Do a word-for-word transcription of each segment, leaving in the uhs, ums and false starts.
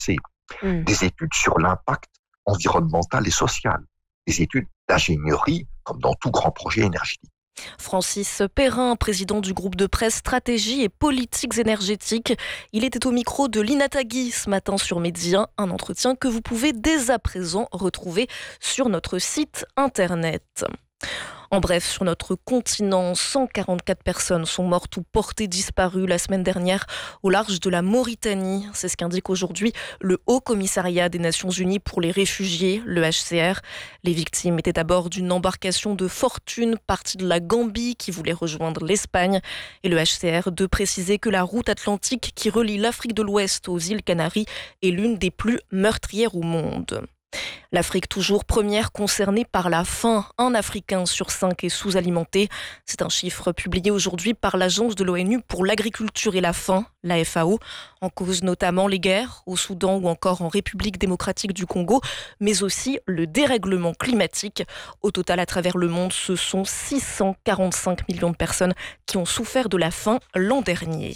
C'est Mmh. des études sur l'impact environnemental et social, des études d'ingénierie, comme dans tout grand projet énergétique. Francis Perrin, président du groupe de presse Stratégie et Politiques énergétiques. Il était au micro de Lina Tagui ce matin sur Média, un entretien que vous pouvez dès à présent retrouver sur notre site internet. En bref, sur notre continent, cent quarante-quatre personnes sont mortes ou portées disparues la semaine dernière au large de la Mauritanie. C'est ce qu'indique aujourd'hui le Haut Commissariat des Nations Unies pour les réfugiés, le H C R. Les victimes étaient à bord d'une embarcation de fortune partie de la Gambie qui voulait rejoindre l'Espagne. Et le H C R de préciser que la route atlantique qui relie l'Afrique de l'Ouest aux îles Canaries est l'une des plus meurtrières au monde. L'Afrique toujours première concernée par la faim. Un Africain sur cinq est sous-alimenté. C'est un chiffre publié aujourd'hui par l'Agence de l'ONU pour l'agriculture et la faim, la F A O. En cause notamment les guerres au Soudan ou encore en République démocratique du Congo, mais aussi le dérèglement climatique. Au total, à travers le monde, ce sont six cent quarante-cinq millions de personnes qui ont souffert de la faim l'an dernier.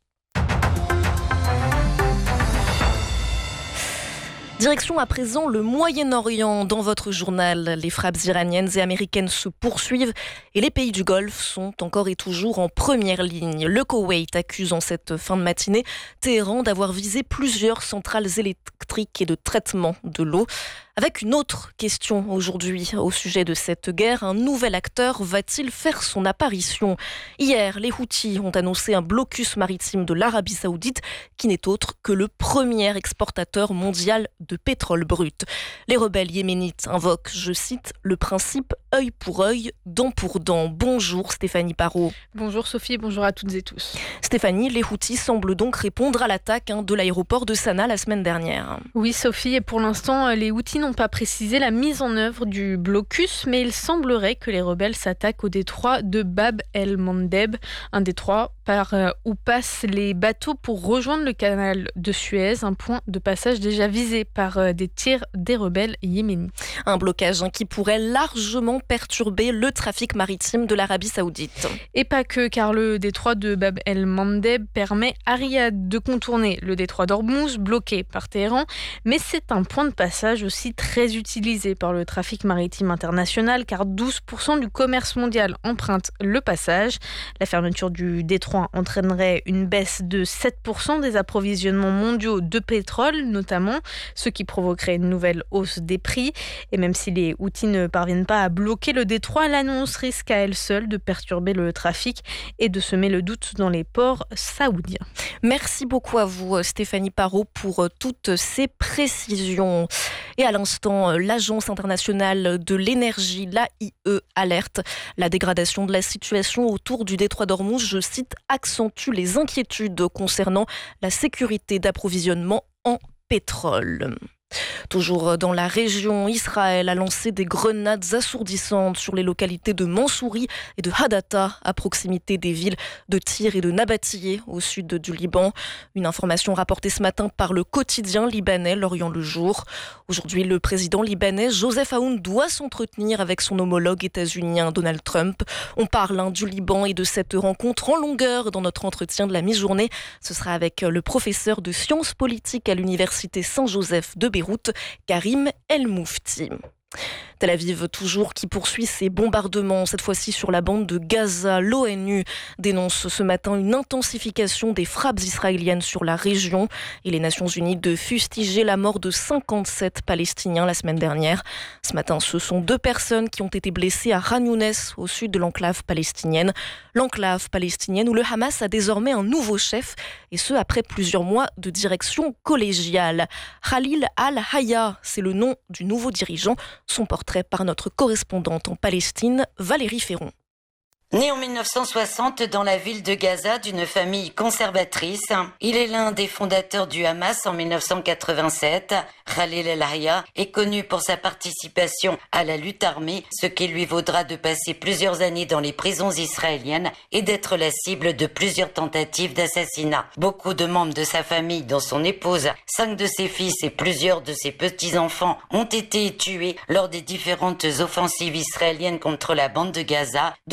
Direction à présent le Moyen-Orient. Dans votre journal, les frappes iraniennes et américaines se poursuivent et les pays du Golfe sont encore et toujours en première ligne. Le Koweït accuse en cette fin de matinée Téhéran d'avoir visé plusieurs centrales électriques et de traitement de l'eau. Avec une autre question aujourd'hui au sujet de cette guerre, un nouvel acteur va-t-il faire son apparition ? Hier, les Houthis ont annoncé un blocus maritime de l'Arabie Saoudite qui n'est autre que le premier exportateur mondial de pétrole brut. Les rebelles yéménites invoquent, je cite, le principe œil pour œil, dent pour dent. Bonjour Stéphanie Parot. Bonjour Sophie, bonjour à toutes et tous. Stéphanie, les Houthis semblent donc répondre à l'attaque hein, de l'aéroport de Sanaa la semaine dernière. Oui Sophie, et pour l'instant, les Houthis n'ont pas précisé la mise en œuvre du blocus, mais il semblerait que les rebelles s'attaquent au détroit de Bab el-Mandeb, un détroit par euh, où passent les bateaux pour rejoindre le canal de Suez, un point de passage déjà visé par euh, des tirs des rebelles yéménites. Un blocage hein, qui pourrait largement perturber le trafic maritime de l'Arabie Saoudite. Et pas que, car le détroit de Bab el-Mandeb permet à Riyad de contourner le détroit d'Ormuz, bloqué par Téhéran, mais c'est un point de passage aussi très utilisé par le trafic maritime international, car douze pour cent du commerce mondial emprunte le passage. La fermeture du détroit entraînerait une baisse de sept pour cent des approvisionnements mondiaux de pétrole, notamment, ce qui provoquerait une nouvelle hausse des prix. Et même si les Houthis ne parviennent pas à bloquer le détroit, l'annonce risque à elle seule de perturber le trafic et de semer le doute dans les ports saoudiens. Merci beaucoup à vous Stéphanie Parot pour toutes ces précisions. Et à l'instant, l'Agence internationale de l'énergie, l'A I E, alerte. La dégradation de la situation autour du détroit d'Ormuz, je cite, accentue les inquiétudes concernant la sécurité d'approvisionnement en pétrole. Toujours dans la région, Israël a lancé des grenades assourdissantes sur les localités de Mansouri et de Hadatta, à proximité des villes de Tyr et de Nabatiyeh, au sud du Liban. Une information rapportée ce matin par le quotidien libanais L'Orient le Jour. Aujourd'hui, le président libanais Joseph Aoun doit s'entretenir avec son homologue états-unien Donald Trump. On parle hein, du Liban et de cette rencontre en longueur dans notre entretien de la mi-journée. Ce sera avec le professeur de sciences politiques à l'université Saint-Joseph de Beyrouth, Karim El Moufti. Tel Aviv toujours qui poursuit ses bombardements, cette fois-ci sur la bande de Gaza. L'ONU dénonce ce matin une intensification des frappes israéliennes sur la région et les Nations Unies de fustiger la mort de cinquante-sept Palestiniens la semaine dernière. Ce matin, ce sont deux personnes qui ont été blessées à Khan Younes, au sud de l'enclave palestinienne. L'enclave palestinienne où le Hamas a désormais un nouveau chef, et ce après plusieurs mois de direction collégiale. Khalil Al-Haya, c'est le nom du nouveau dirigeant. Son portrait par notre correspondante en Palestine, Valérie Ferron. Né en mille neuf cent soixante dans la ville de Gaza d'une famille conservatrice, il est l'un des fondateurs du Hamas en mille neuf cent quatre-vingt-sept. Khalil El-Haya est connu pour sa participation à la lutte armée, ce qui lui vaudra de passer plusieurs années dans les prisons israéliennes et d'être la cible de plusieurs tentatives d'assassinat. Beaucoup de membres de sa famille, dont son épouse, cinq de ses fils et plusieurs de ses petits-enfants ont été tués lors des différentes offensives israéliennes contre la bande de Gaza, dont un de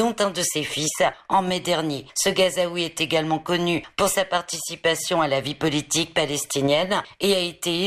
ses fils en mai dernier. Ce Gazaoui est également connu pour sa participation à la vie politique palestinienne et a été